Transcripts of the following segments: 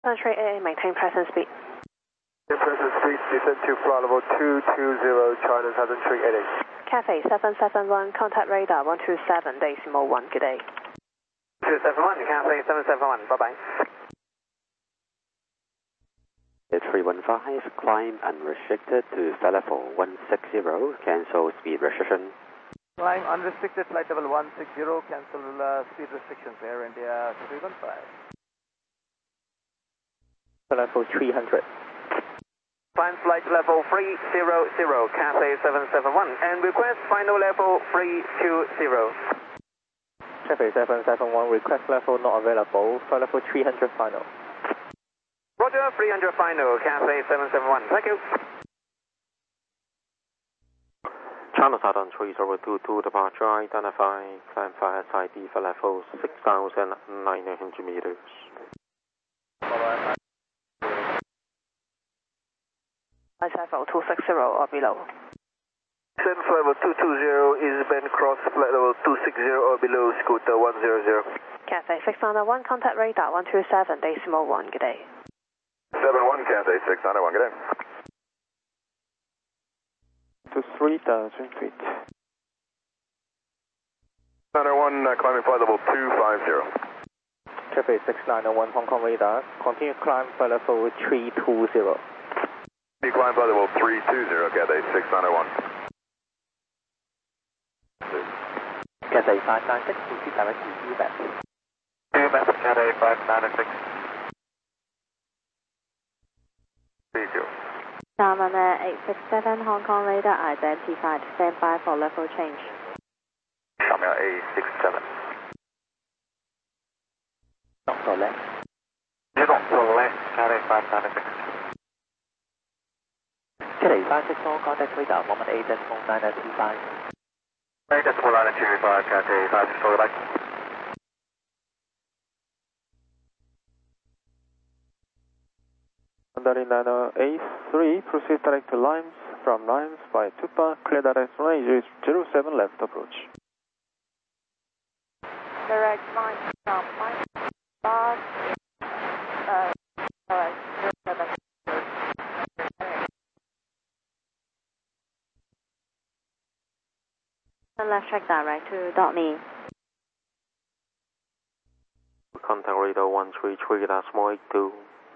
Country AA, maintain present speed. Present speed, descend to flight level 220, China Southern Tree 88. Cathay 771, contact radar 127.1, good day. 271, Cathay 771, bye-bye. 315, climb unrestricted to flight level 160, cancel speed restriction. Climb unrestricted flight level 160, cancel speed restrictions, Air India 315. Level 300. Climb flight level 300, Cathay 771, and request final level 320. Cathay 771, request level not available, flight level 300 final. Roger, 300 final, Cathay 771, thank you. China Southern 3022 departure, identify, climb fire ID for level 6,900 meters. Flight level 260 or below. Descend flight level 220, is bend cross flight level 260 or below, scooter 100. Cathay 691, contact radar 127.1, good day. 71, Cathay 691, good day. To 3,000 feet. 901, climbing flight level 250. Cathay 691, Hong Kong radar, continue climb flight level 320. Climb flight level 320, Cathay 691. Cathay 596, proceed directly to Quebec. Quebec, Cathay 596. 30. Salmon 867, Hong Kong radar identified, stand by for level change. Salmon 867. 動作叻， 自動做咧 Cathay 596. Cathay 564, contact radar, Moment 8 decimal 925. 8 decimal 925, Cathay 564, goodbye. Mandarin 9A3, proceed direct to Limes, from Limes by Tupa, clear direct runway 07 left approach. Direct line from Limes, bar, 07. Left track direct to Dortmund. Contact radar 133.82.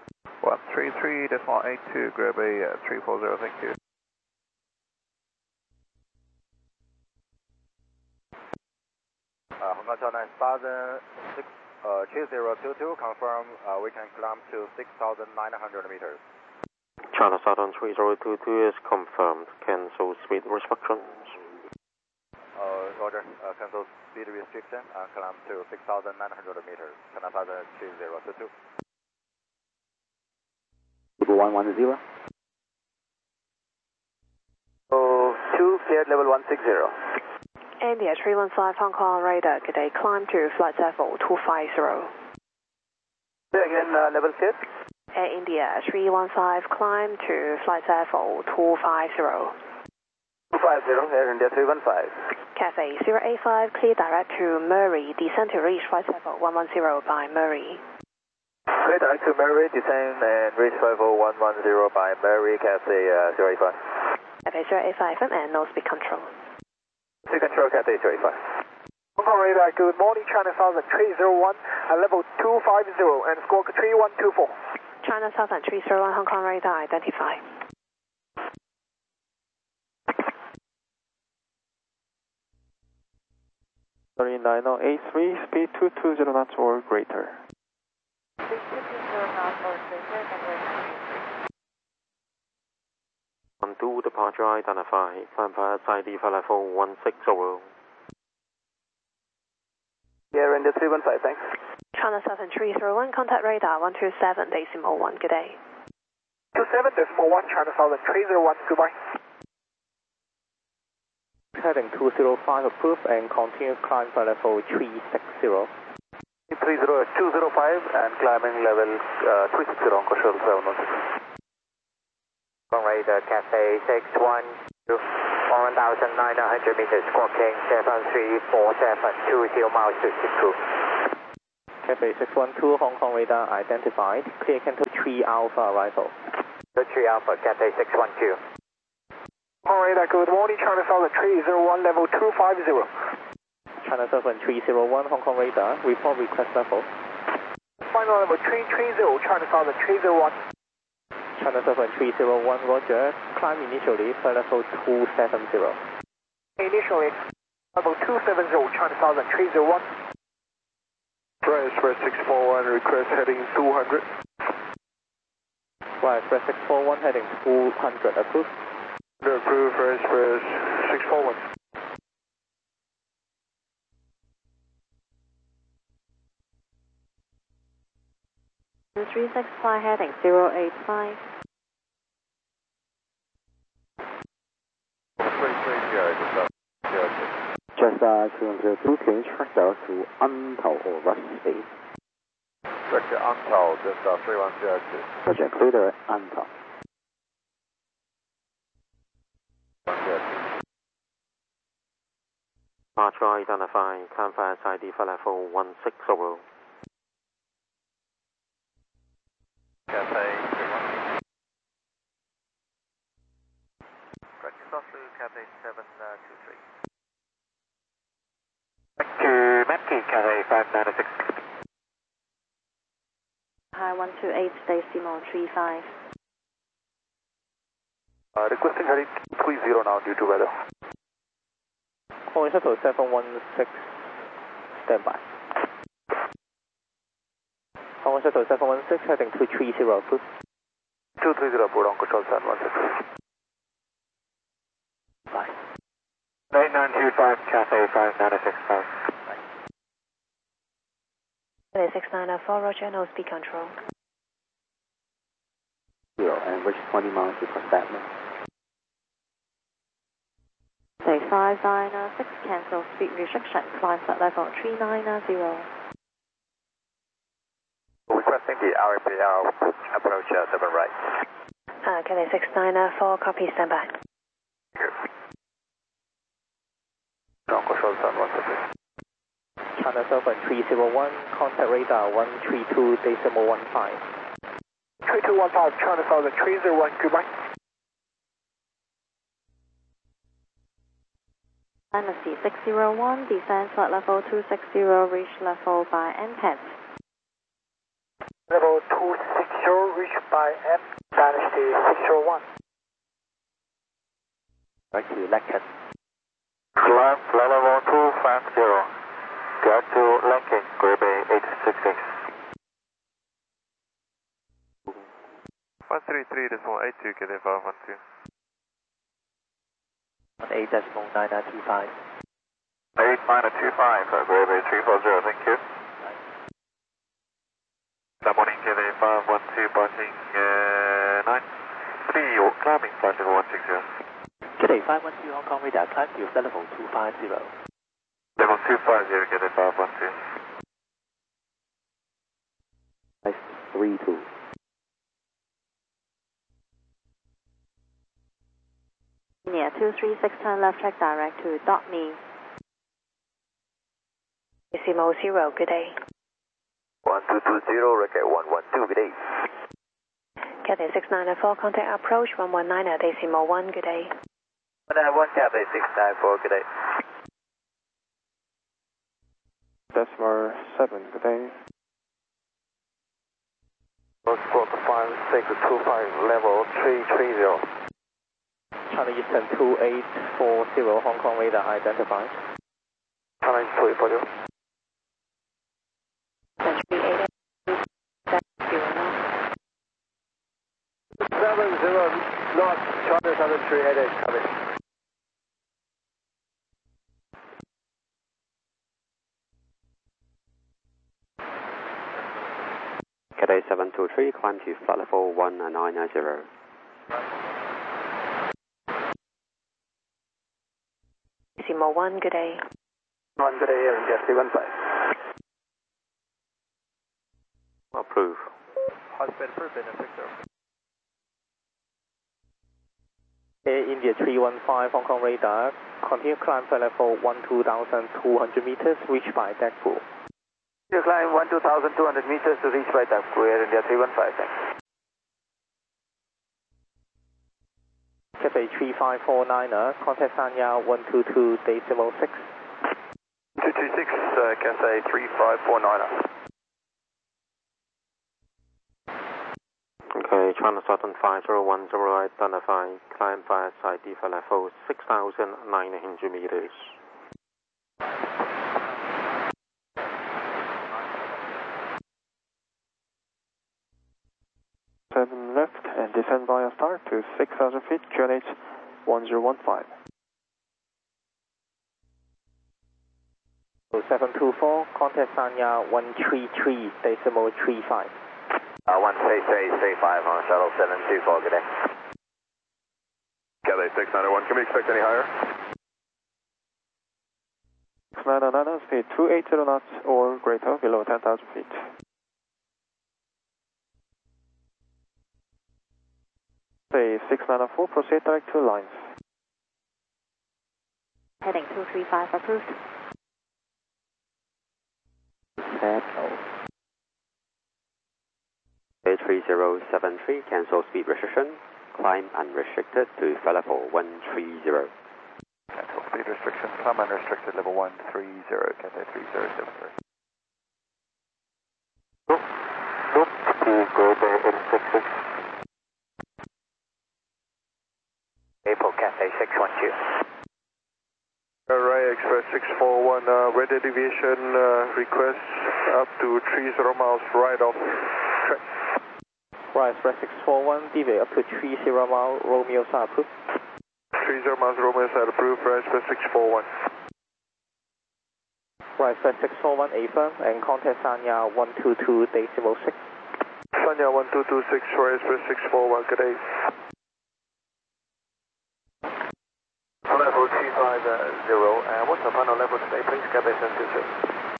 133.82, grab a 340, thank you. Hong Kong China 3022, confirm we can climb to 6,900 meters. China Southern 3022 is confirmed, cancel speed restrictions. Roger, cancel speed restriction, climb to 6,900 meters. China Southern 3022. 110. 2, cleared level 160. India 315, Hong Kong radar, good day, climb to flight level 250. Say again, level cleared? Air India 315, climb to flight level 250. 250, Air India 315. Cathay 085, clear direct to Murray, descend to reach flight level 110 by Murray. Clear direct to Murray, descend and reach level 110 by Murray, Cathay 085. Cathay 085 and no speed control. Speed control, Cathay 085. Hong Kong radar, good morning, China Southern 301, level 250 and squawk 3124. China Southern 301, Hong Kong radar, identify. Sorry, 90A3, speed 220 knots or greater. Speed 220 knots or greater, On 2 departure identify, climb fire ID for level 160. Air India 315, thanks. China Southern 301, contact radar 127.1, good day. 27.1, China Southern 301, goodbye. Heading 205 approved and continue climb for level 360. 205 and climbing level 360 on Koshal 716. Hong Kong radar, Cathay 612, 1,900 meters, squawking 7347, 20 miles to 62. Cathay 612, Hong Kong radar identified. Clear Canto 3 Alpha arrival. 3 Alpha, Cathay 612. Hong Kong radar, good morning, China Southern 301, level 250. China Southern 301, Hong Kong radar. Report request level. Final level 330, China Southern 301. China Southern 301, roger. Climb initially per level 270. Initially, level 270, China Southern 301. Right, Express 641, request heading 200. Right, Express 641, heading 200, approved. Approved, Right, Express 641. Three six fly heading 085. Just 202, can you track down to Antau or Rush Space? Check the Antau, just 3102. Roger, clear Antau. Departure identified, climb fire SID for level 160. Cathay 31. Correct, Southern Cathay 723. Back to Matke, Cathay 596. Hi 128 decimal 35. Requesting heading 30 now due to weather. Hong Kong Shuttle 716, standby. Hong Kong Shuttle 716, heading 230, approved. 230, board on control 716. Bye. 8925, Cathay 5965. Cathay 6904, roger, no speed control. And reach 20 miles before Statman. Cathay 596, cancel speed restriction, climb flight level 390. Requesting the RAPL approach 7 right. Cathay 6904, copy, stand by. On control 716. China Southern 301, contact radar 132 decimal 15. 3215, China Southern 301, goodbye. Dynasty 601, descend flight level 260, reach level by NPAD. Level 260, reached by M, Dynasty 601. Back to Lankan. Climb level 250. Go to Lankan, Grebe 866. 133.82, Cathay 512. 8.9925. 8925, Grebe 340, thank you. Good morning, Cathay 512, passing 93, climbing flight level 160. Cathay 512, Hong Kong radar, climb to level 250. Level 250, Cathay 512. 32. Near 236, turn left track direct to .me. Decimal 0, good day. 1220, record 112, good day. Cathay 6904, contact approach 119, decimal 1, good day. 191, Cathay 694, good day. Decimal 7, good day. Squawk 5625, level 330. China Eastern 2840, Hong Kong radar identified. China East 2840. 70 North, China Southern 388, coming. Cathay 723, climb to flight level 1990. Decimal 1, good day. 1 good day, Air India 315. Approve. High speed approved, Victor. Air India 315, Hong Kong radar, continue climb for level 12,200 meters, reached by deck pool. You climb 12,200 meters to reach right up, Air India 315, thanks. Cathay 3549er, contact Sanya 122.6. 226, Cathay 3549er. Okay, China Southern 5010, identify, climb via side default level 6,900 meters. Left and descend via start to 6,000 feet, QNH 1015. 724, contact Sanya 133.35. 13335 on shuttle 724, good day. Cathay 691, can we expect any higher? 699, speed 280 knots or greater below 10,000 feet. Say 694, proceed direct to lines. Heading 235 approved. A3073, cancel speed restriction, climb unrestricted to flight level 130. Cancel speed restriction, climb unrestricted level 130, Cathay 3073. Nope, please go there 866. April Cathay 612. Array Express 641, weather deviation request up to 30 miles right off track. Right, Express 641, deviate up to 30 mile, Romeo side approved. 30 miles Romeo side approved, right Express 641. Right, Express 641, affirm, and contact Sanya 122.6. Sanya 1226, right Express 641, good day. Level 250, what's the final level today, please? Cathay 726.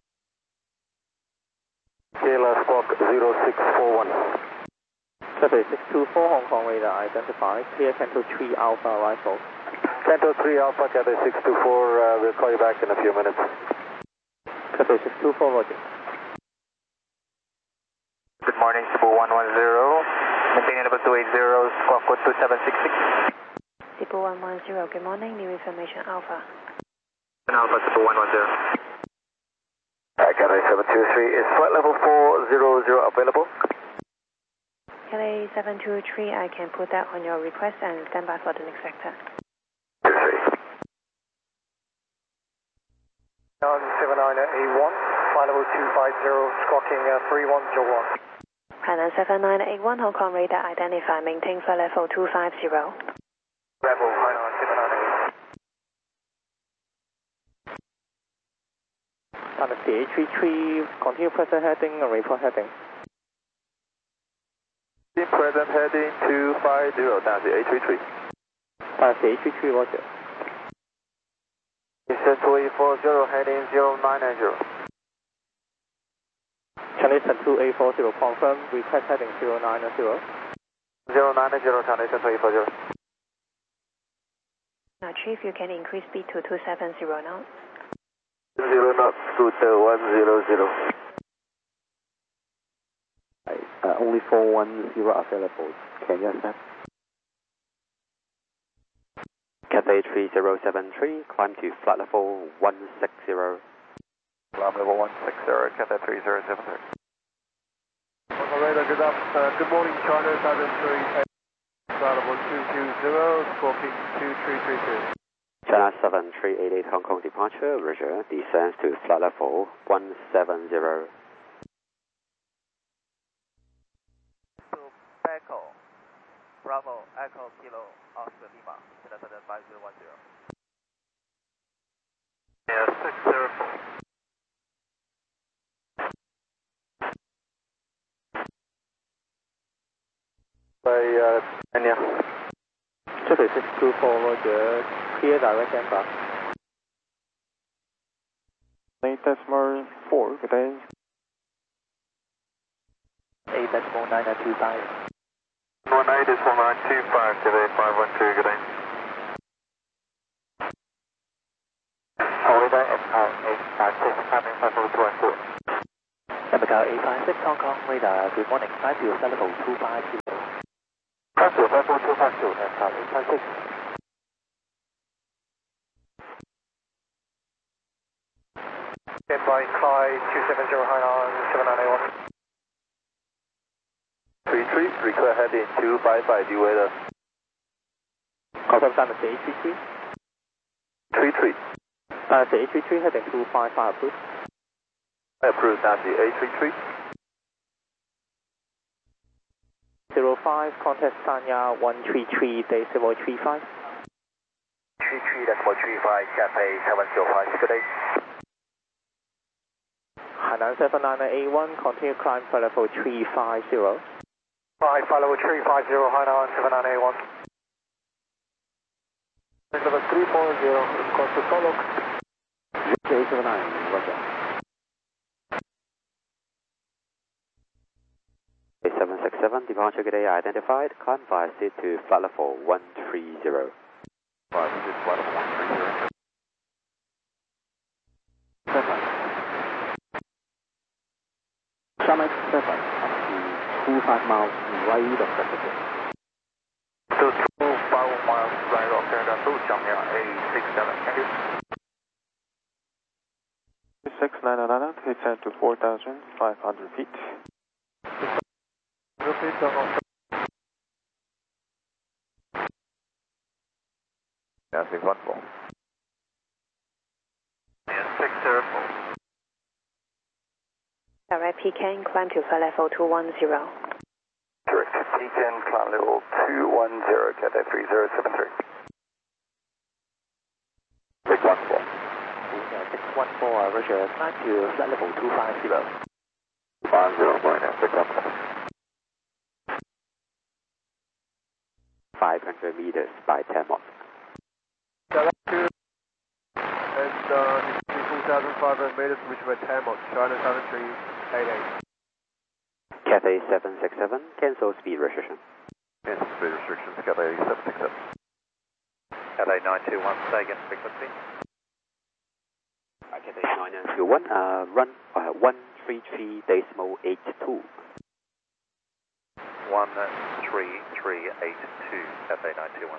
Kayla Squawk 0641. Cathay 624, Hong Kong radar identified, clear Canto 3 Alpha arrival. Canto 3 Alpha, Cathay 624, we'll call you back in a few minutes. Cathay 624, roger. Good morning, Cebu 110, maintaining level 280, squawk code 2766. Cebu 110, good morning, new information Alpha. Alpha, Cebu 110. Cathay 723, is flight level 400 available? Cathay 723, I can put that on your request and stand by for the next sector. 7981, flight level 250, squawking 3101. Thailand 7981, Hong Kong radar identified, maintain flight level 250. Rebel, Hainan 798. On the CA33, continue present heading and report heading. Present heading 250, down to A33. CA33, roger. It's 2840, heading 0990. Chinese 2840, confirm, request heading 090. 090, Chinese 2840. Now Chief, you can increase speed to 270 now. 0 knots, route 100. Only 410 available. Can you accept? Cathay 3073, climb to flight level 160. Climb level 160, Cathay 3073. Radar, good morning, China Southern 3, flight level 220, squawking 2332. China 7388 Hong Kong departure, Roger, descends to flight level 170. Echo, Bravo, Echo, Kilo, Oscar Lima, China Southern 5010. Yeah, 604. Anya. Cathay 624, roger, clear direct Ember. 8.4, good day. 8.925. 18 is 1925, Cathay 512, good day. Holiday FR 856, coming 5024. radar, good morning, climb to level 250. Climb to level 250 and start 856. Stand by, Clyde 270 high on 7981. 33, declare heading 255, due weather. Confirm Diamond A33. 33. Diamond A33 heading 255 approved. I approve Nancy A33. 05, contact Sanya 133 decimal 35. 33 decimal 35, Cafe 705, good day. Hainan 799A1, continue climb for level 350. 5, level 350, Hainan 79A1. Level 340, cost to Solok. 079, roger. 767, departure gate identified, climb via seat to flight level 130. Flight level 130. Summit 7, up to 25 miles right of Pacific. So 25 miles right of there, that's all jump here, A67, thank you. 6999, descend to 4,500 feet. Repeat the number. Nancy 14. And 604. Direct Pecan, climb to flight level 210. Direct Pecan, climb level 210, Cathay 3073. 614. 614, roger, climb to flight level 250. 50, going in, 614. 500 meters by 10 knots. And 2,500 meters, which were 10 knots, China 7388. Cathay 767, cancel speed restriction. Cancel speed restrictions, Cathay 767. Cathay 921, stay again, frequency. Cathay 921, run 133 decimal 82. 13382, Cathay 921.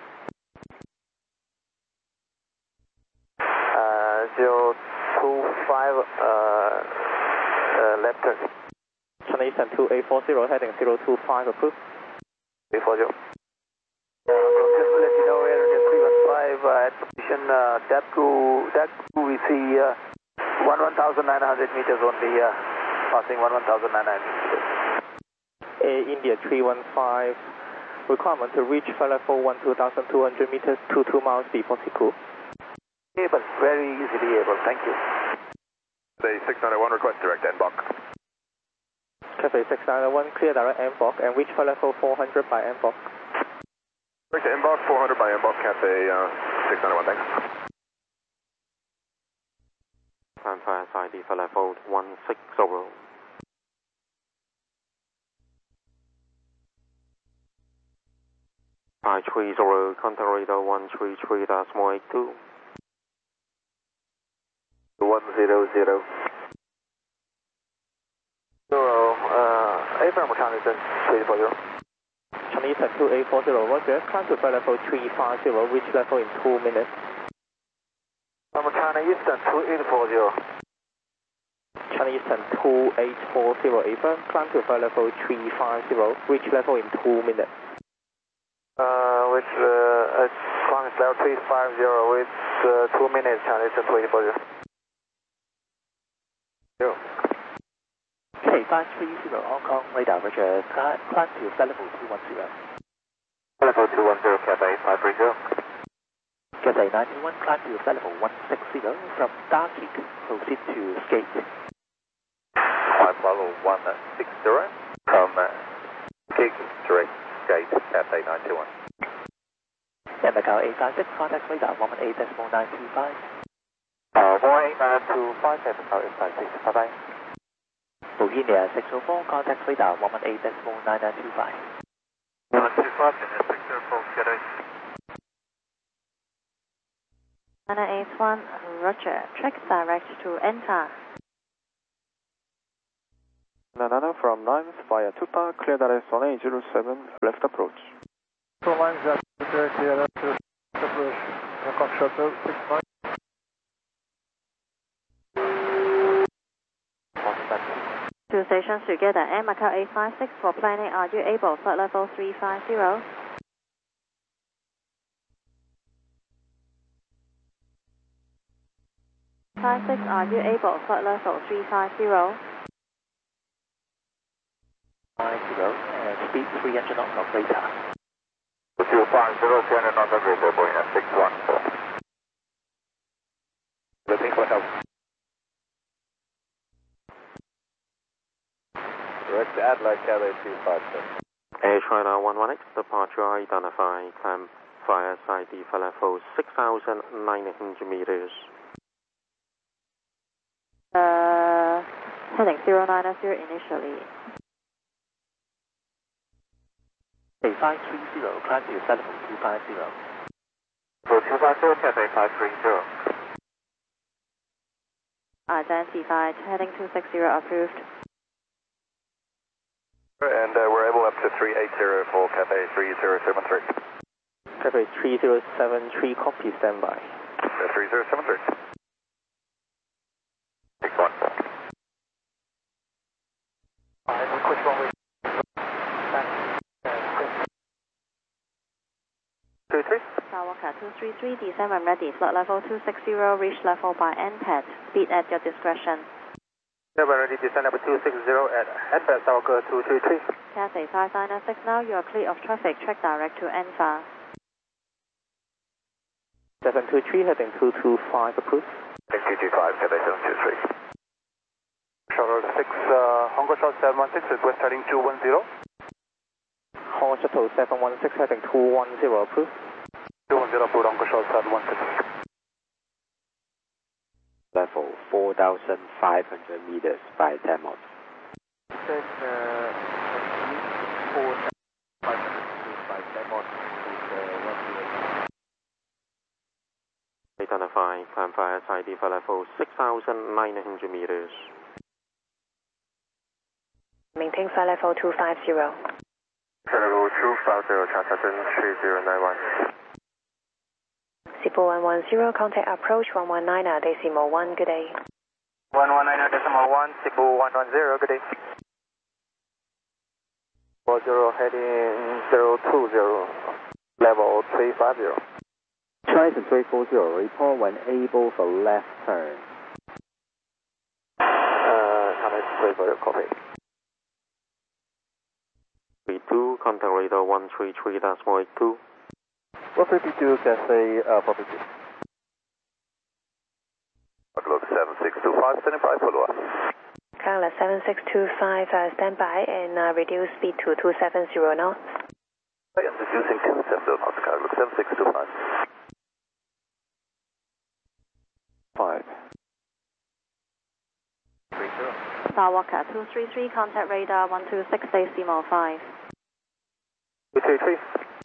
025, left turn. China Eastern 2840, heading 025 approved. 840. Just to let you know, Air India 315 at position Daegu, we see 11,900 meters only, passing 11,900 meters. India 315, requirement to reach flight level 12,200 meters, 22 miles before Siku. Able, very easily able, thank you. Cathay 691, request direct NBOC. Cathay 691, clear direct NBOC and reach flight level 400 by NBOC. Direct NBOC, 400 by NBOC, Cathay 691, thanks. Climb via SID for level 160. I30, contact radar 133.82. 100. Affirm, China Eastern 2840. China Eastern 2840, roger, climb to flight level 350, reach level in 2 minutes. China Eastern 2840. China Eastern 2840, affirm, climb to flight level 350, reach level in 2 minutes. Which climb level 350 with 2 minutes, China Eastern 2840. Okay, 530 Hong Kong radar, roger, climb to flight level 210. Level 210, Cathay 530. Cathay 91, climb to flight level 160 from Darkik, proceed to Skate. Climb level 160 from Gig direct Skate, Cathay 921. And Macau 856, contact radar 118.925. 18925, and Macau 856, bye-bye. Bohemia 604, contact radar 118.9925. 125, and 604, Cathay. 981, roger, track direct to enter. Nanano from Nimes via Tupa, clear direct on 807, left approach. 210, clear to approach, Bangkok Shuttle 69. Two stations together, Air Macau 856 for planning, are you able? Flight level 350. 56, are you able? Flight level 350. 50, speed 300 knots operator. 250, 300 knots operator, Boeing 614. Looking for help. Direct Adelaide, Cathay 256. Air China 11X, departure identified, climb via SID for level 6,900 meters. Heading 090 initially. 530, climb to level 250. 250, Cathay 530. Identified, heading 260 approved. And we're able up to 380 for Cathay 3073. Cathay 3073, copy, standby. 3073. 614. Request runway. 23. Sawaka 233, descend when ready. Flight level 260, reach level by NPAD. Speed at your discretion. Yeah, we're ready to descend up 260 at NPAD, Sawaka 233. Cathay 5996, now you are clear of traffic. Track direct to NFA. 723, heading 225, approved. 225, Cathay 723. Shuttle 6, Hongo Shuttle 716, request heading 210. Hong Shuttle 716, heading 210, approved. 210, approved, Hongo Shuttle 716. Level 4,500 meters by 10 knots. Said 4,500 meters by 10 knots is 108. Identify, climb via SID for level 6,900 meters. Maintain flight level 250. Level 250, Changchun 3091. Sipo 110, contact approach 119, decimal 1, good day. 119 decimal 1, Cebu 110, good day. 40, heading 020, level 350. Triton 340, report when able for left turn. Cathay 340, copy. 32, contact radar 133.82. 452, Cathay 452. Outlook 7625, standing by, follow up. Carla 7625, stand by and reduce speed to 270 knots. I am reducing 270 knots, Outlook 7625. 5. Sawaka 233, contact radar 126, decimal 5. 233.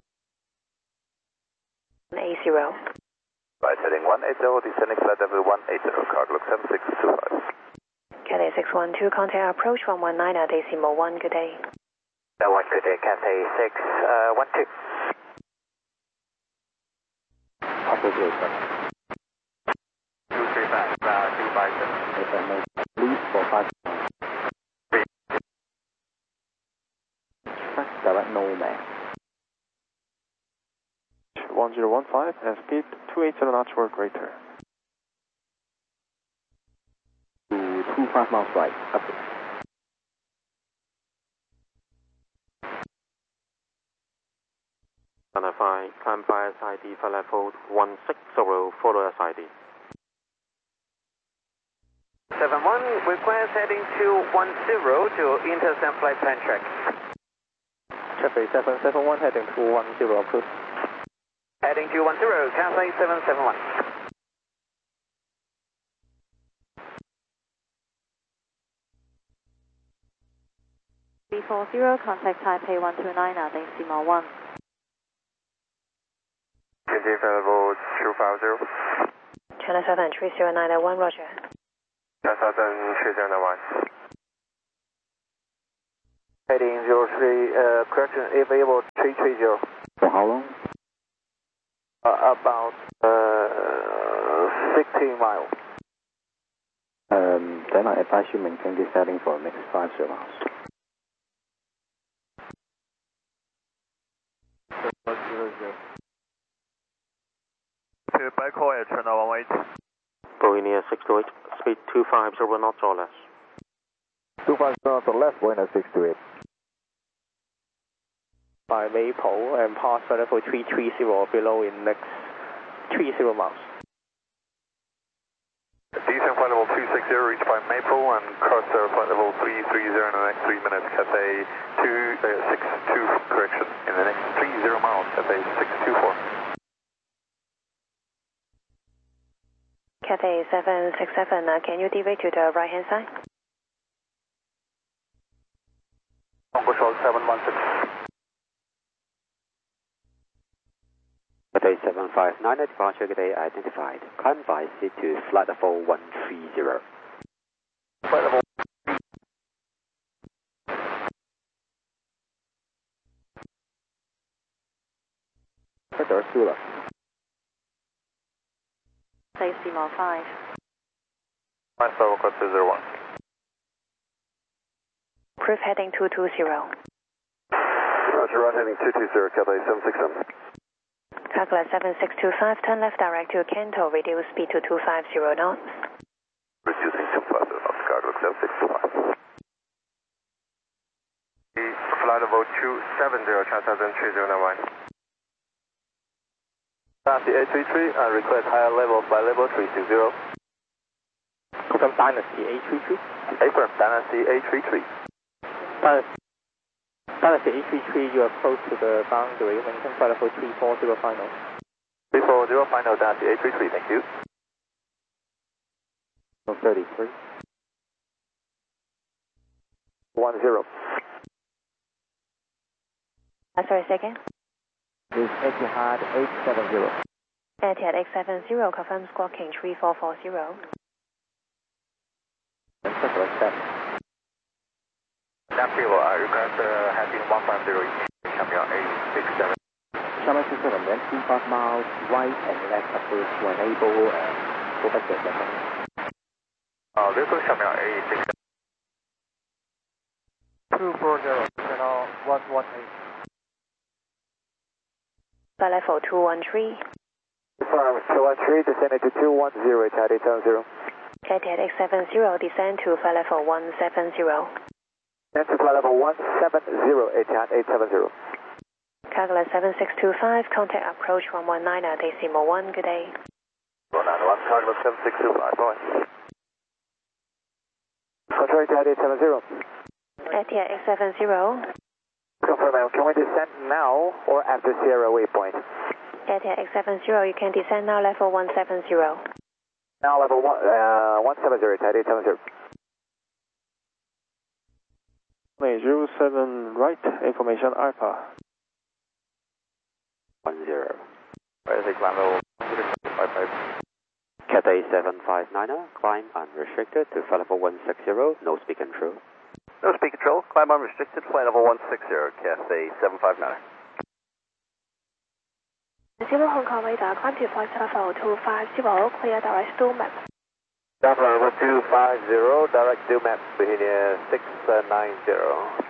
180. Right, heading 180, descending flight level 180, Outlook 7625. Cathay 612, contact approach 119, decimal 1, good day. 1, good day, Cathay 612. Opposite. 235, 257. Please for 5. Direct nomad. 1015 and speed 280 knots or greater. To 25 miles right, up. Identify, climb via SID for level 160, follow SID. 71, request heading 210 to intercept flight plan track. Cathay 771, heading 210, approved. Heading 210, Cathay 771. B40, contact Taipei 129, decimal 1. Engine level 250. China Southern 3091, roger. China Southern 3091. Heading 03, correction, available 330. For how long? About 16 miles. Then I advise you maintain this setting for the next 50 miles. To Bangkok Air China 118. Bohemia 628, speed 250 knots or less. 250 knots or less, Bohemia 628. By Maple and pass level 330 below in next 30 miles. Descent flight level 260, reach by Maple and cross flight level 330 in the next 3 minutes, Cathay 62, correction, in the next 30 miles, Cathay 624. Cathay 767, can you deviate to the right hand side? Control 716. Cathay 759, departure today identified. Climb by seat to flight level 130. Flight level. Sector Sula. Safety Mall 5. Nice level code 201. Proof heading 220. Roger, right heading 220, Cathay 767. Calculate 7625, turn left direct to Kanto, reduce speed to 250 knots. Reducing 250 knots, cargo 7625. Flight level 270, transfer 3091. Dynasty A33, request higher level by level 320. Confirm Dynasty A33. Affirm, Dynasty A33. Dynasty A33, you are close to the boundary, maintain flight level 340 final. 340 final, Dynasty A33, thank you. 33. 10. Sorry, second. This is Etihad 870. Etihad X70, confirm squawking 3440. Sector accept. Navigable, request heading 150, Shanghai 867. Shanghai 67, then 25 miles right and left approach to enable go back to the Vehicle Shanghai 867. 240, channel 118. Flight level 213. Confirm, 213, descending to 210, Etihad 870. Etihad X70, descend to flight level 170. Descend to flight level 170, Etihad 870. Calculate 7625, contact approach 119 decimal 1, good day. 191, cargo 7625, boy. Control Etihad 870. Etihad X70. Confirm, can we descend now or after Sierra waypoint? Etihad X70, you can descend now level 170. Now level 170, Etihad 870. 07 right, information Alpha. 10. Basic level 155. Cathay 759, climb unrestricted to flight level 160, no speed control. No speed control, climb unrestricted, flight level 160, Cathay 759. Zero Hong Kong radar, climb to flight level 250, clear direct to map. Flight level 250, direct to map, Bohemia 690.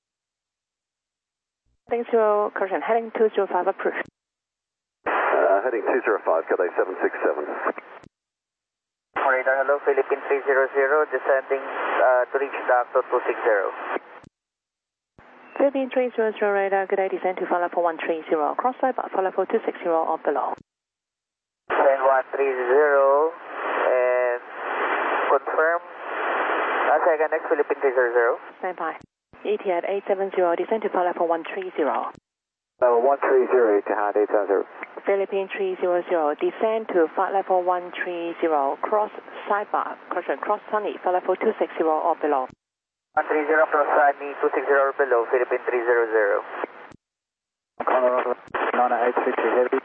Heading 0, correction, heading 205 approved. Heading 205, Cathay 767. Radar, hello, Philippine 300, descending to reach Doctor 260. Philippine 300 radar, good day, descend to flight level 130, cross flight level 260 or below. Descend 130, and confirm. Second, next Philippine 300. Stand by. Etihad 870, descend to flight level 130. Level 130, Etihad 870. Philippine 300, descend to flight level 130, cross sidebar, correction, cross sunny, flight level 260 or below. 130 cross sunny, 260 or below, Philippine 300. Colorado, Nana 860 heavy,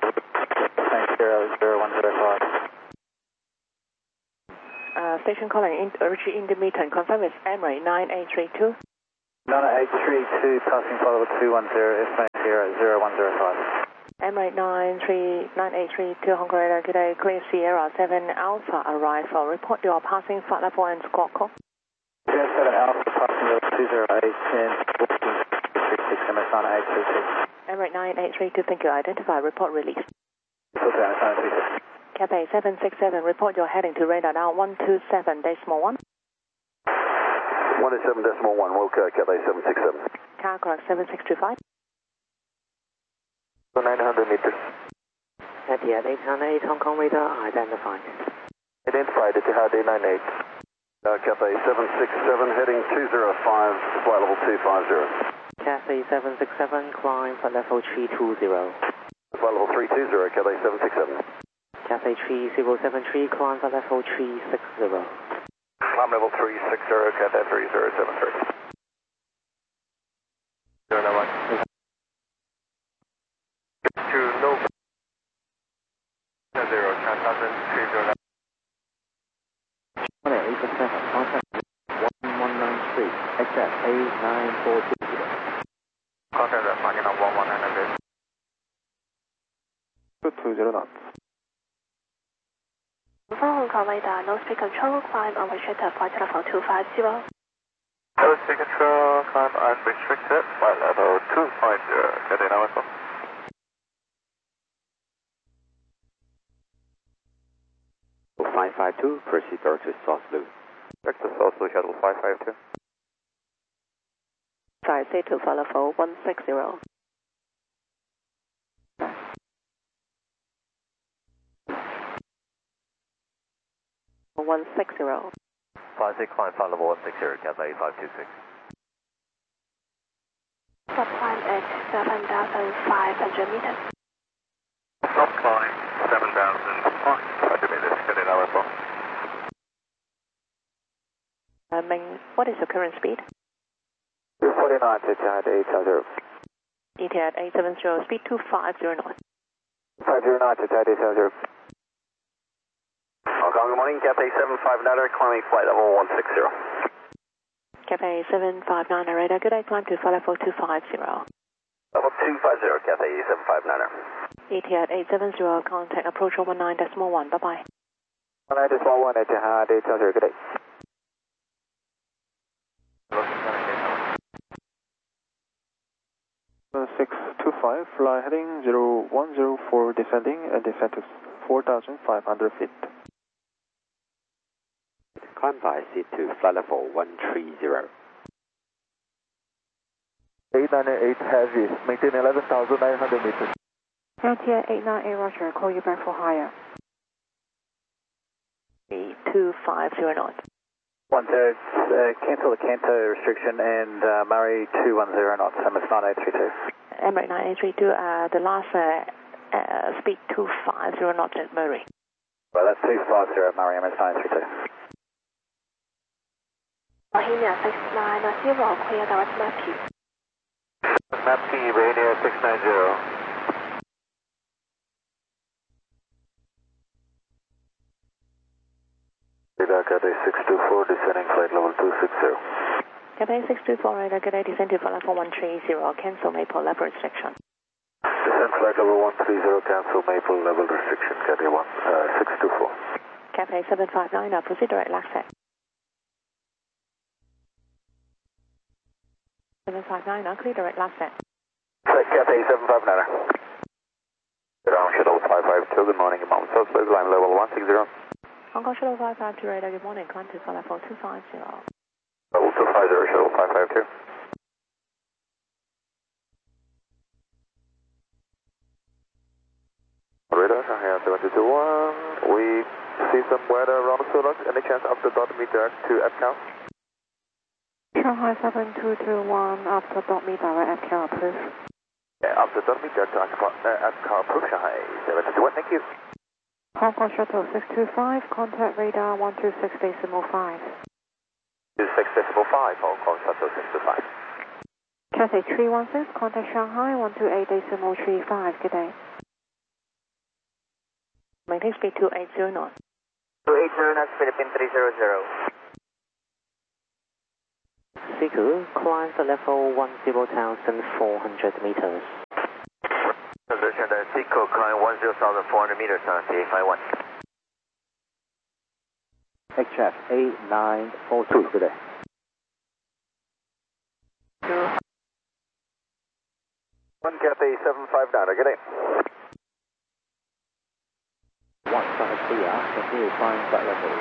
00105. Station calling, Richie Intermittent, confirm it's Emirates 9832. Nana 832 passing flight level 210, estimated here at 0105. Emirates 983 Hong Kong radar, good day, clear Sierra 7 Alpha arrival. Report your passing flight level and squawk call. Sierra 7 Alpha passing level 208 10 14 Emirates 9832. Emirates 9832, thank you. Identify, report release. Cathay 767, report you're heading to radar now 127.1. 127.1, Wilco, Cathay 767. Car correct 7625. 900 meters. Etihad 898 Hong Kong radar identified. Identified, Etihad 898. Cathay 767 heading 205, flight level 250. Cathay 767, climb for level 320. Flight level 320, Cathay 767. Cathay 3073, climb for level 360. Climb level 360, Cathay 3073. 091. To no 0, 3030. 187, contact 1193, exit 89420. Contact at marking on 1100. 220 knots. Hong Kong radar, no speed control, climb unrestricted, flight level 250. No speed control, climb unrestricted, flight level 250. Cathay now as well. 552, proceed direct to South Blue. Direct to South Blue, shuttle 552. Sorry, say to follow for 160. 160. 56, climb flight level 160, Cathay 526. Stop climb at 7,500 meters. Stop climb 7,500 meters. Cathay now as well. Ming, what is your current speed? 249, Etihad 870. Etihad 870, speed 250 knots. 509, Etihad 870. Hong Kong, good morning, Cathay 759, climbing flight level 160. Cathay 759 radar, good day, climb to flight level 250. Level 250, Cathay 759. Etihad 870, contact approach 19.1, bye-bye. 19.1, Etihad 870, good day. 625, fly heading 0104 descending and descend to 4,500 feet. Climb by seat to flight level 130. 898 heavy, maintain 11,900 meters. Frontier 898 Roger, call you back for higher. 250 knots. 10, cancel the Kanto restriction and Murray 210 knots, MS 9832. Emirates 9832, the last speed 250 knots at Murray. Well, that's 250 at Murray, MS 9832. Bohemia 690, clear direct map Q. Map P, Bohemia 690. Radar Cathay 624, descending flight level 260. Cathay 624 radar, good day, descend to flight level 130, cancel Maple level restriction. Descend flight level 130, cancel Maple level restriction, Cathay 624. Cathay 759, proceed direct LACSAT. 759, clear direct LACSAT. Cathay 759. Ground shuttle 552, good morning, Mount South Blue, climb level 160. Hong Kong shuttle 552 radar, good morning, climb to flight level 250. Level 250, shuttle 552. Radar, Shanghai 7221. We see some weather around Sulak. Any chance up the dot meter to APCAL? Shanghai 7221, after dot me direct FKL approved. Yeah, up the dot meter to APCAL approved, Shanghai 7221, thank you. Hong Kong shuttle 625, contact radar 126.5. 26.5, Hong Kong shuttle 625. Cathay 316, contact Shanghai 128.35, good day. Maintain speed 280 knots. 280 knots, Philippine 300. Siku, climb for level 10,400 meters. Position Siku, climb 10,400 meters on CA51. HF 8942, good day. One Cathay 759, good day. 1 Summit clear, continue climb flight level.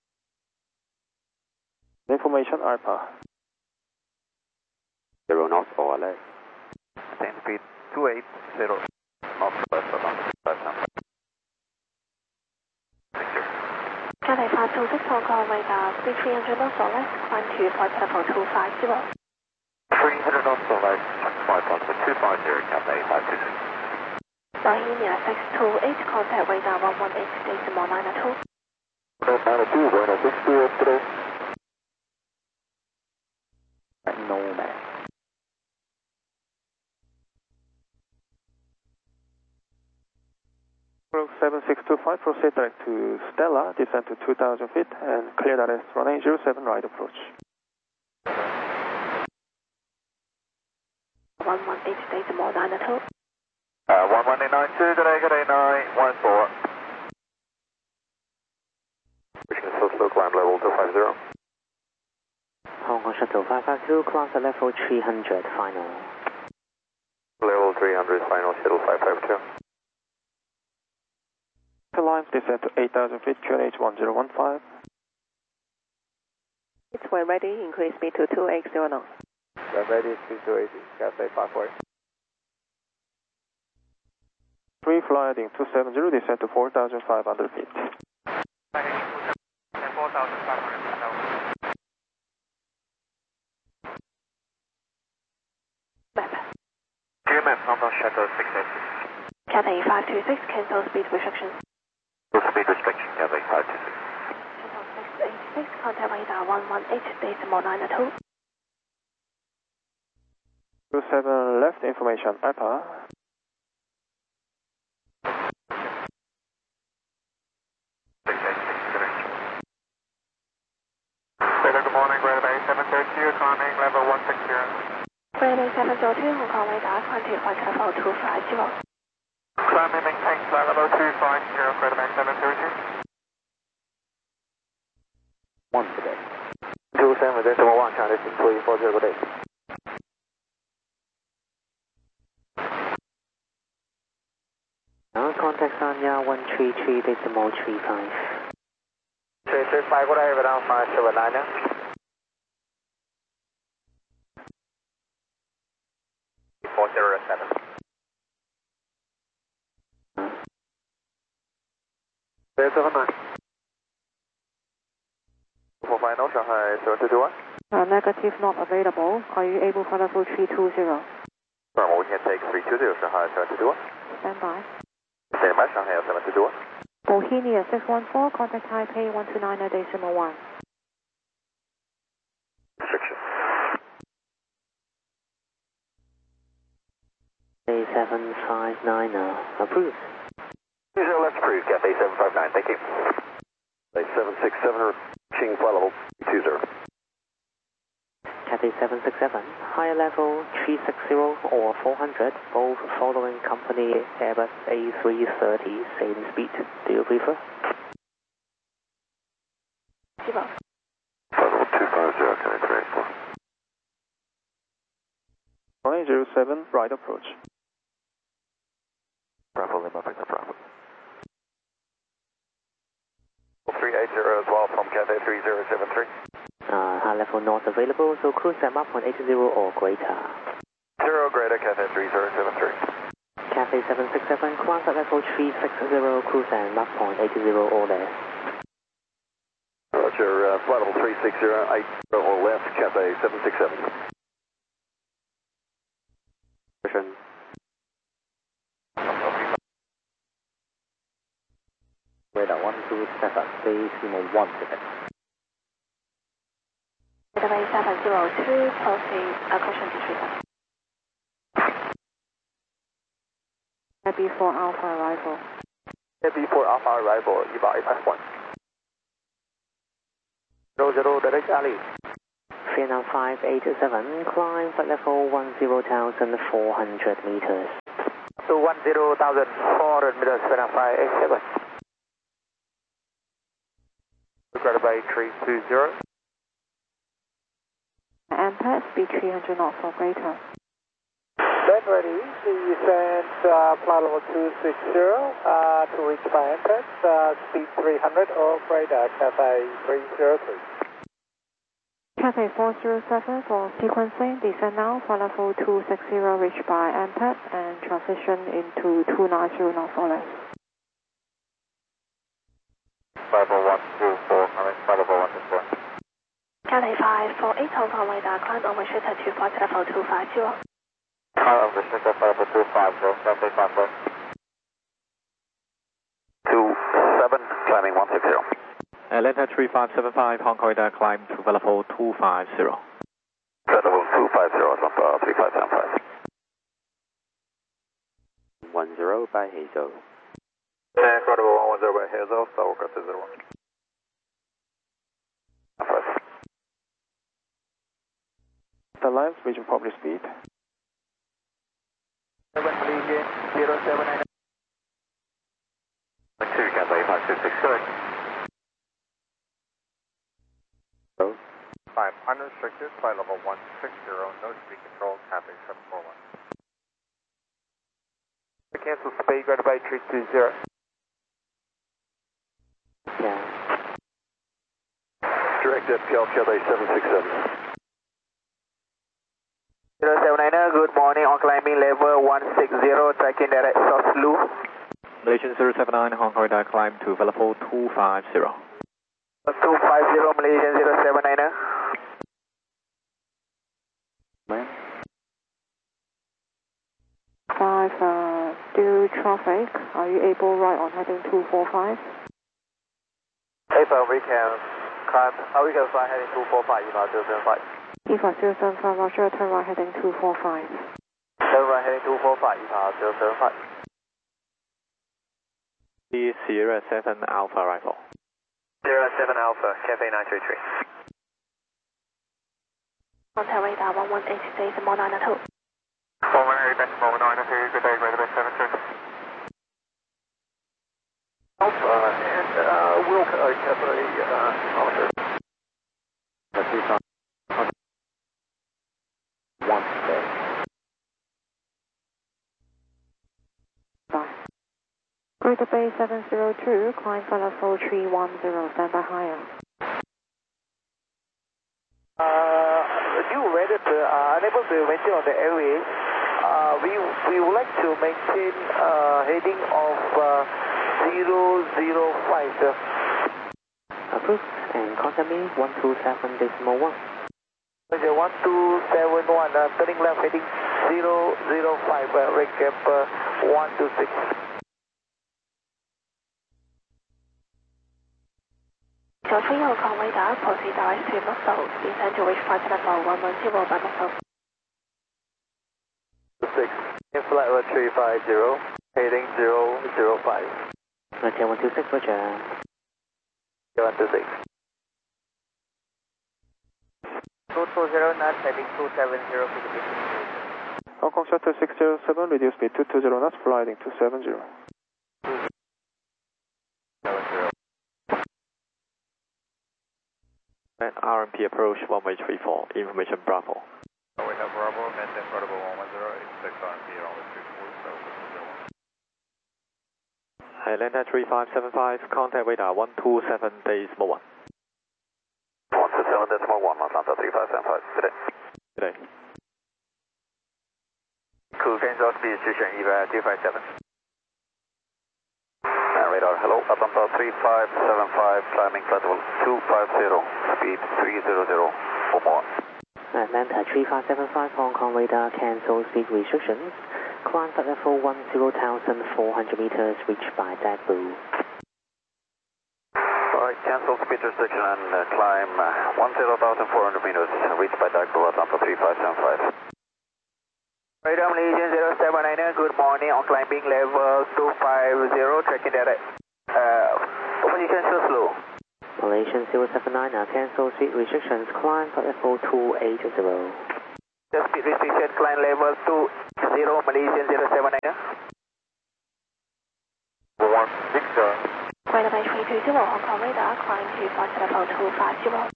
Information ARPA. 0 knots or less. Same speed 280, knots less than 5 Cathay 526 Hong Kong radar, speed 300 knots or less, climb to flight level 250. 300 knots or less, 5.250, Cathay 526. Bohemia 628, contact radar 118.902. 902, Buena 628 today. No man. Group 7625, proceed direct to Stella, descend to 2000 feet, and clear direct runway 07 right approach. 118.902. 11892, good day 914. Pushing slow, slow, climb level 250. Hong Kong Shuttle 552, climb for level 300, final. Level 300, final, shuttle 552. Lines descend to 8000 feet, QNH 1015. We're ready, increase speed to 280 knots. We're ready, speed 280, Cathay 540. Free flight in 270, descend to 4500 feet. 4,500. GMM, Hong Kong Shuttle 686. Cathay 526, cancel speed restriction. Speed restriction, Cathay 526. Shuttle 686, contact radar 118.902. 27 left, information ARPA. Good morning, Greta Bay 732, climbing level 160. Grade 702, Hong Kong radar, climb to flight level 250. Climbing maintain flight level 250, Greta Bay 732. 1 today. 27.1, China 6340, good day. Now contact Sanya 133.35. 335, good day, around 579 now. 407. There's 79. For final, Shanghai 7221. Negative not available. Are you able for level 320? Firm, we can take 320, Shanghai 7221. Stand by. Stand by, Shanghai 7221. Bohemia 614, contact Taipei 129.1. Restriction. A759, approved. User left approved, Cathay 759, thank you. 767, reaching flight level 20. Cathay 767, higher level 360 or 400, both following company Airbus A330, same speed. Do you prefer? Zero. Level 250, Cathay 384. Runway 07 right approach. Bravo Lima, pick up Bravo. 380 as well from Cathay 3073. High level not available, so cruise at Mach 80 or greater. 0 greater, Cathay 3073. Cathay 767, climb at level 360, cruise at Mach 80 or less. Roger, flight level 360, 80 or less, Cathay 767. Position. Radar 127, decimal 1 today. Runway 702, proceed, caution disregard. Happy for Alpha arrival. Heavy for Alpha arrival, EVA 851. 00 direct Ali. Vietnam 587, climb flight level 10,400 meters. To 10,400 meters, Vietnam 587. Regarded by 320. Ampere, speed 300 knots or greater. Then ready, descend flight level 260 to reach by Ampere, speed 300 or greater, Cathay 303. Cathay 407 for sequencing, descend now, flight level 260 reach by Ampere and transition into 290 knots or less. Flight level 124, flight level 124. Cathay 548, Hong Kong radar, climb unrestricted to flight level 250. Climb unrestricted, flight level 250, Cathay 54. 27, climbing 160. Atlanta 3575, Hong Kong radar, climb to level 250. Flight level 250, Atlanta 3575. 10 by Hazel. Incredible 110 by Hazel, Southwest 01. The lines, region property speed. 7 Malaysian 079. 2, Cathay 526, good. 5 unrestricted, flight level 160, no speed control, Cathay 741. Cancel speed, guided by 320. Yeah. Direct FPL, Cathay 767. 079, good morning, on climbing level 160, tracking direct South Lu. Malaysian 079, Hong Kong radar, climb to level 250. 250, Malaysian 079. Man. 5, due traffic, are you able right on heading 245? April, we can climb, we can fly heading 245, you know, 075. EFA 075, Roger, turn right heading 245. Turn right heading 245, you know, 075. The Sierra 7 Alpha rifle. Sierra 7 Alpha, Cathay 933. Contact radar 1186, more 902. 118, more 902, good day, greater by 73. Alpha and Wilco, Cathay, Alpha. Greater Bay 702, climb flight level 310, stand by higher. You read it, unable to maintain on the airways. We would like to maintain heading of 005, sir. Approved, and contact me 127.1. 1271, turning left heading 005, recap 126. Georgia Hong Kong radar, proceed direct to Muscle, descend to reach flight level 110 by Muscle. 6, in flight level 350, heading 005. Hotel 126, Roger. 126. 220 knots, heading 270, Philippines. Hong Kong Shuttle 607, reduce speed 220 knots, flying 270. And RMP approach 1834, information Bravo. We have Bravo, maintain Bravo 110, expect RMP around 340, Atlanta 3575, contact radar 127.1. 127.1, Atlanta 3575, good day. Good day. Crew, change our speed, station EVA 257. Radar, hello, Atlanta 3575, climbing flight level 250, speed 300, for more. Atlanta 3575, Hong Kong radar, cancel speed restrictions. Climb flight level 10,400 meters, reached by Dagbu. Alright, cancel speed restriction and climb 10,400 meters, reached by Dagbu, Atlanta 3575. Radar Malaysian 079, good morning, on climbing level 250, tracking direct. Position so slow. Malaysian 079, cancel speed restrictions, climb for level 280. The speed restriction, climb level 20, Malaysian 079. 160. Radar by 320, Hong Kong radar, climb to flight level 250.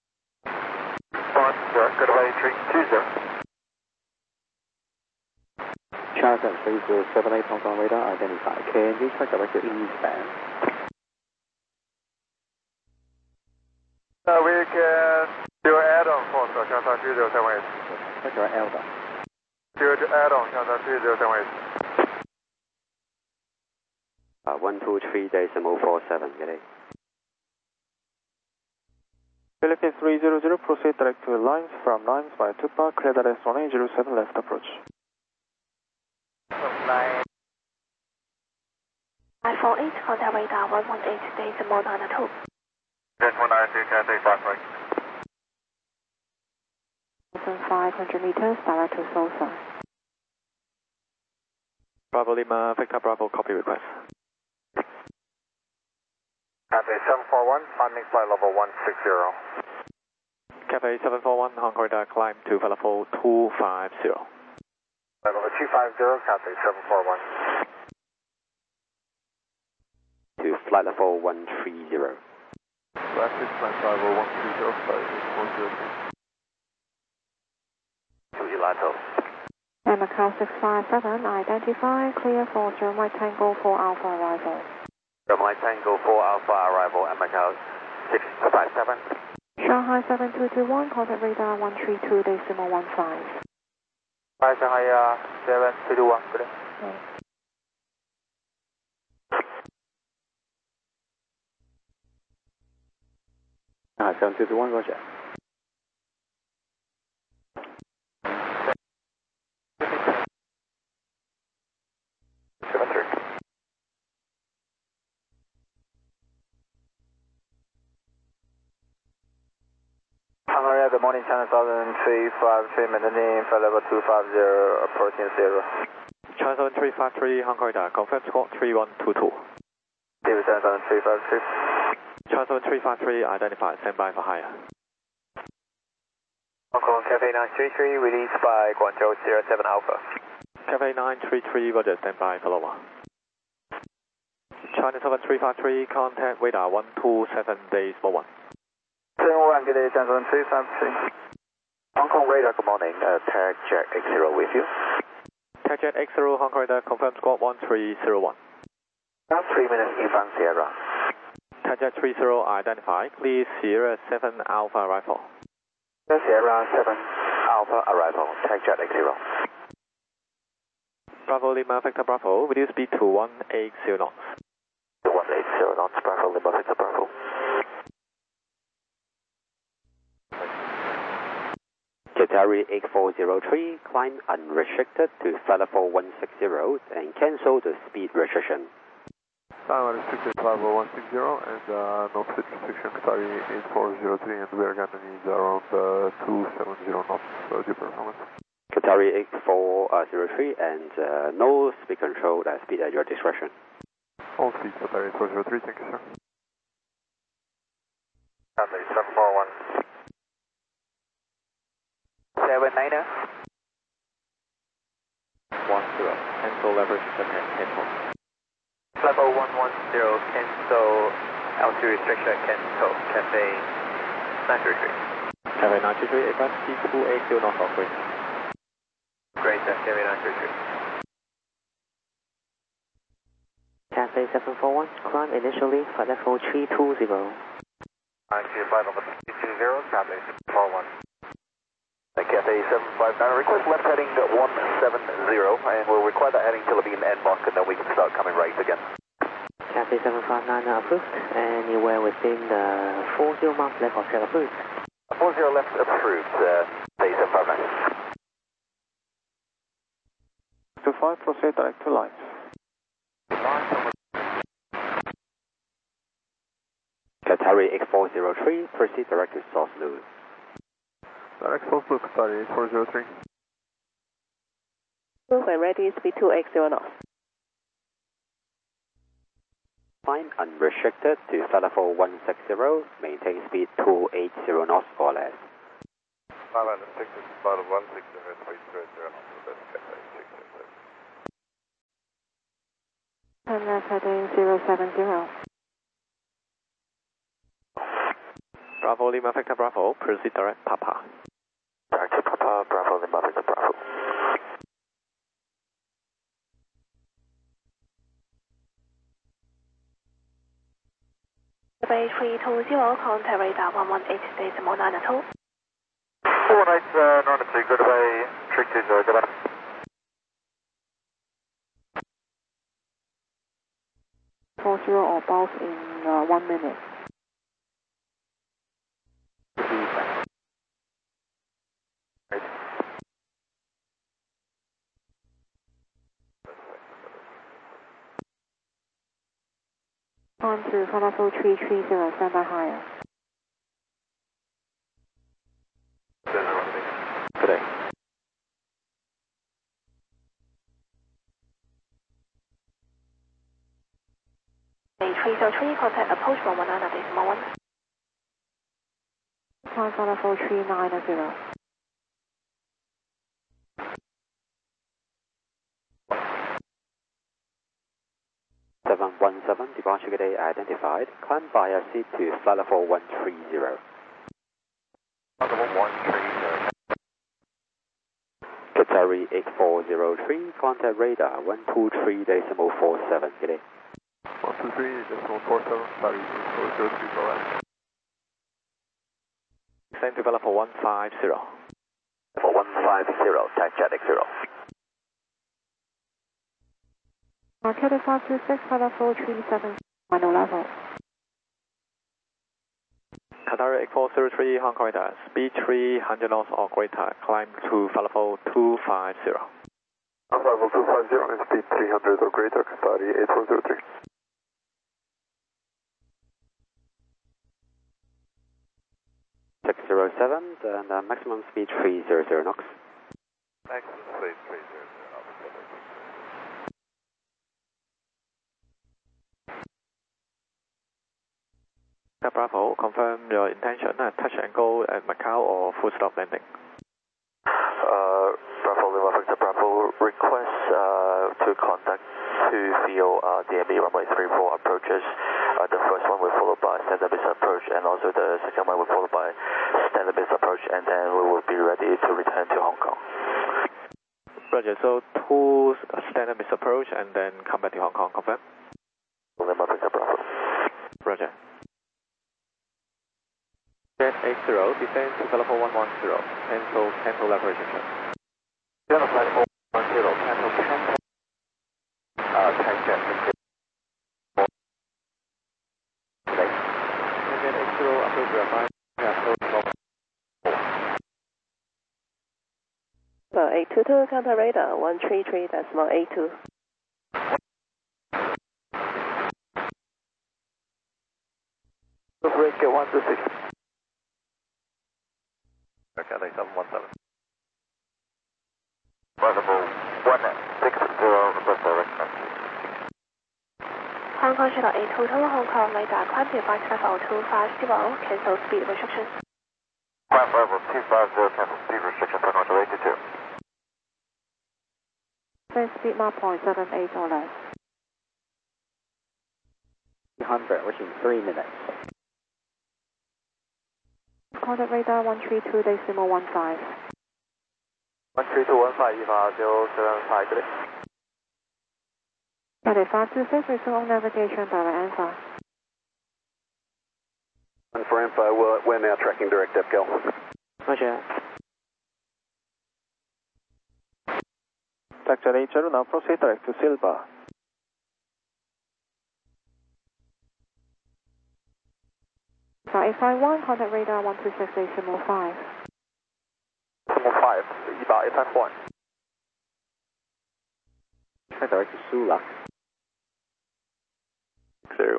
Good by 320. Charter 3078 Hong Kong radar identified. Can you check directed eastbound? We can do add-on for Qatar 3078. Check your Alpha. Do add-on Qatar 3078. 123.47, get it. Philippines 300, proceed direct to lines from lines by Tupa, clear direct 1807 left approach. 548, contact radar 118.92. 192, can I take 5 right? 500 meters, direct to Sosa. Bravo Lima, Victor Bravo, copy request. Cathay 741, landing flight level 160. Cathay 741, Hong Kong radar, climb to level 250. Level 250, Cathay 741. To flight level 130. Rapid flight level 130, flight 403. To Elato. And Macau 657, identify, clear for German Tango 4 Alpha arrival. German Tango 4 Alpha arrival at Macau 657. Shanghai 7221, contact radar 132.15. Hi, Shanghai 7221, good day. Ah, 7221, roger. Hungary, good morning, China Southern 353, maintaining flight level 250, approaching 0. China 7353, Hong Kong radar, confirm squawk 3122. David China Southern 353. China 7353, identified, stand by for higher. Hong Kong Cathay 933, released by Guangzhou 07 Alpha. Cathay 933, roger, stand by for lower. China 7353, contact radar 127 days for 1. 71, good day, China Southern 353. Hong Kong radar, good morning, tag Jack X0 with you. Tag Jet X0, Hong Kong radar, confirm squawk 1301. About 3 minutes in front Sierra. Tag Jet 30, identified, please Sierra 7 Alpha arrival. Sierra 7 Alpha arrival, tag Jet X0. Bravo Lima, Victor Bravo, reduce speed to 180 knots. 180 knots, Bravo Lima, Victor Bravo. Qatari 8403, climb unrestricted to flight level 160 and cancel the speed restriction. Climb unrestricted flight level 160 and no speed restriction, Qatari 8403, and we are going to need around 270 knots due performance. Qatari 8403 and no speed control, speed at your discretion. All speed, Qatari 8403, thank you, sir. Cathay 741. 79er. 10, cancel leverage restriction, cancel. Level 110, cancel altitude restriction, cancel Cathay 933. Cathay 933, advance speed 280 knots operator. Great, Cathay 933. Cathay 741, climb initially flight level 320. Flight level 320, Cathay 741. Cathay 759, request left heading 170, and we'll require that heading till being end mark, and then we can start coming right again. Cathay 759 approved, anywhere within the 40 miles left of trail approved. 40 left approved, Cathay 759. To 5, proceed direct to lines. Qatari 8403, proceed direct to South Louis. Direct South Louis, Qatari 8403. Move and ready, speed 280 knots. Climb unrestricted to Falafel 160, maintain speed 280 knots or less. Thailand restricted to flight of 160, speed 280 knots or less, Cathay 666. And left heading 070. Bravo Lima Victor Bravo, proceed direct Papa. Direct to Papa, Bravo Lima Victor Bravo. Bay 320, contact radar 118.9 418, good away, 320, goodbye. Or both in 1 minute. On to Falafel 330, stand by higher. Today. Bay 303, contact approach 119.1. On Falafel 390. 717, departure gate identified. Climb via seat to Falafel 130. Qatari 8403, contact radar 123.47, gate. 123.47, Qatari 8403, go ahead. Descend to Falafel 150. For 150, tactic 0. Market 526, Falafel 37, final level. Qatari 8403, Hong Kong radar, speed 300 knots or greater, climb to Falafel 250. Falafel 250 and speed 300 or greater, Qatari 8403. And maximum speed 300 knots. Maximum speed 300 knots. Bravo, confirm your intention, touch and go at Macau or full stop landing. Bravo Lima Victor Bravo, request to contact to field DME runway 34 approaches. The first one will follow by standard business approach, and also the second one will follow by standard business approach, and then we will be ready to return to Hong Kong. Roger, so 2 standard business approach and then come back to Hong Kong, confirm? Lima Victor Bravo. Roger. Jet 80, descend to Falafel 110, cancel operation check. General flight 410, cancel. Tank jet. Jet 80, approach verify. Well, 822, contact radar 133.82. Break 126. Okay, 717. Possible 160, request direction. Hong Kong Shuttle 822, Hong Kong radar, climb to flight level 250, cancel speed restrictions. Climb level 250, cancel speed restrictions, Hong Kong 82. Send speed mark 0.78 or less. 300 within 3 minutes. Contact radar 132.15. 132.15, EVA 075, good day. Cathay 526, resume on navigation by Alpha. And for info, we're now tracking direct EPGAL. Roger. Sector 80, now proceed direct to Silva. Flight 851, contact radar 126.5. 5, EVA 851. Try direct to Sula. 0.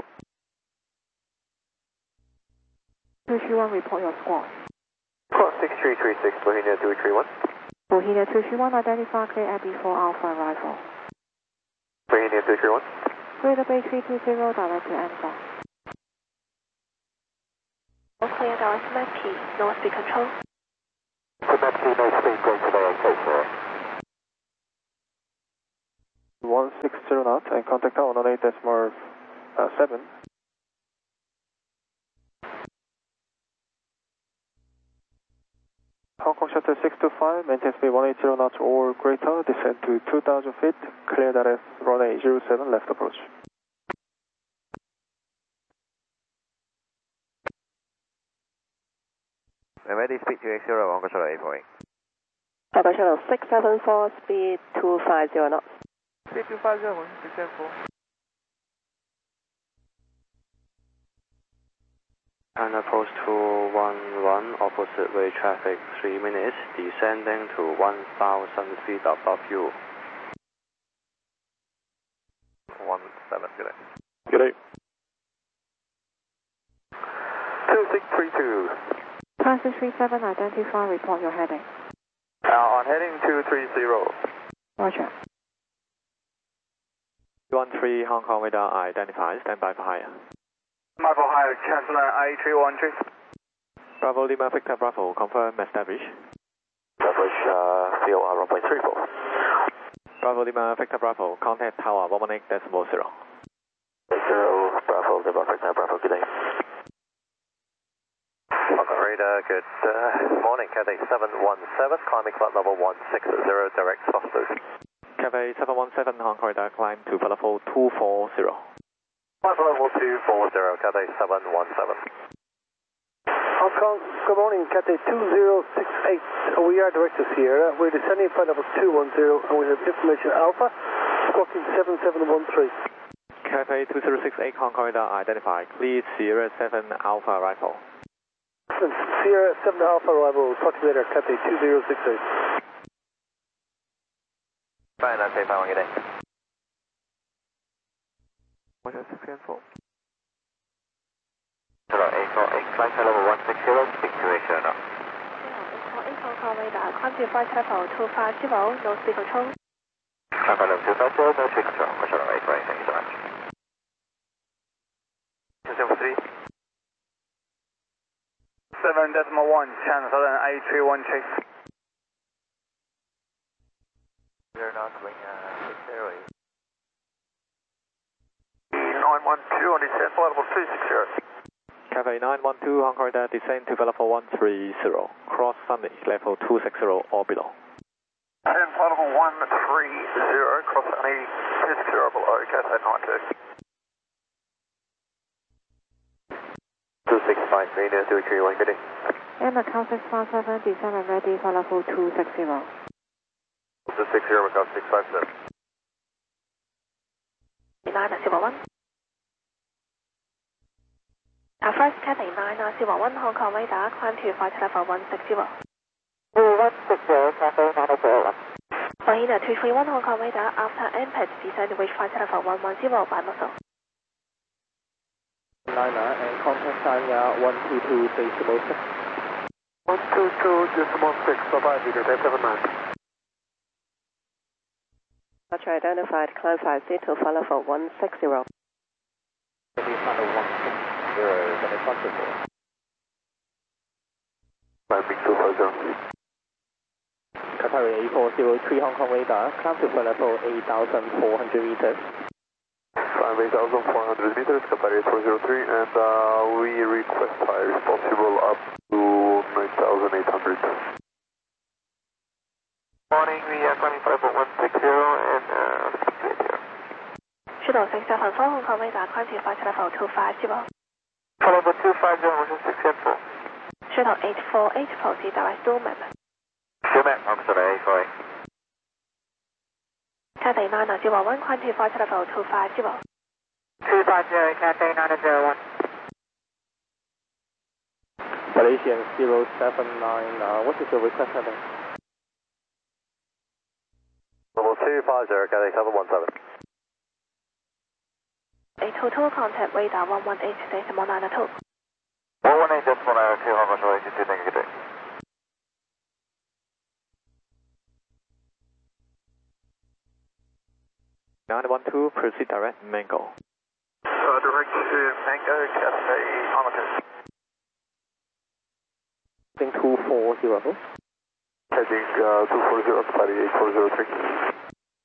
231, report your squad. Squad 6336, Bohemia 231. Bohemia 231, identify clear at before Alpha arrival. Bohemia 231. Greater Bay 320, direct to N4. All clear, direct to Mackey, no speed control. To Mackey, no speed, Greater Bay 880. 160 knots and contact tower 118.7. Hong Kong Shuttle 625, maintain speed 180 knots or greater, descend to 2,000 feet, clear direct runway 07, left approach. Ready, speed 280, Hong Kong Shuttle 848. Hong Kong Shuttle 674, speed 250 knots. Speed 250, descend for. And approach to 11, opposite way traffic 3 minutes, descending to 1,000 feet above you. 17, good day. Good day. 2632. Transit 37, identify, report your heading. On heading 230. Roger. 13 Hong Kong radar identified, stand by for higher. Marble High, Chancellor A313. Bravo Lima Victor Bravo, confirm establish. Establish, VOR 1.34. Bravo Lima Victor Bravo, contact tower 118.0. 0, Bravo Lima Victor Bravo, good day. Hong Kong radar, good morning, Cathay 717, climbing flight level 160, direct thrusters. Cathay 717 Hong Kong radar, climb to flight level 240. Flight level 240, Cathay 717. Hong Kong, good morning, Cathay 2068. We are direct to Sierra. We're descending flight level 210 and we have information Alpha, squawking 7713. Cathay 2068 Hong Kong radar identified, clear Sierra 7 Alpha rifle. Sierra 7 Alpha arrival, talk to you later, Cathay 2068. Fine, that's it, good day. 164. Hello, 848, climb flight level 160, speak to Asia now. 8 Hong Kong radar, climb to flight level 250, no speed control. Climb flight level 250, no speed control. Control 848, thank you so much. 273. 7.1, Chancellor A313. You're not going 608. 912 on descent, flight level 260. Cathay 912 Hong Kong radar, descend to level 130, cross Sunday, level 260 or below. And flight level 130, cross Sunday, 260 below, Cathay 92. 2653, near 231, good day. And Macau 657, descend and ready for level 260. 260, Macau 657. 9 first Cathay 9 1 Hong Kong radar, climb to flight level 160. 160, Cathay 901. Mahina 231 Hong Kong radar, after impact, descend reach flight level 110 by muscle. Liner and contact Sanya 122.6. 122.6, bye-bye, Peter, 79. Roger, identified, climb 50 to flight level 160. Climbing 250. Qatari A403 Hong Kong radar, climb to flight level 8,400 meters. Climb 8,400 meters, Qatari A403, and we request high responsible up to 9,800. Morning, we are climbing flight level 160 and speed here. Shuttle 674 Hong Kong radar, climb to flight level 250. Flight level 250 was successful. Shuttle 848, proceed direct to map. Map, I'm sorry, 848. Cathay 901, climb to flight level 250. 250, Cathay 901. Malaysian 079, what is your request heading? Level 250, Cathay 717. 822, contact radar 118.92. 118.92, how much will I do? Thank you, good day. 912, proceed direct Mango. Direct to Mango, Cathay Armitage. Heading 240. Heading 240, Captain 8403.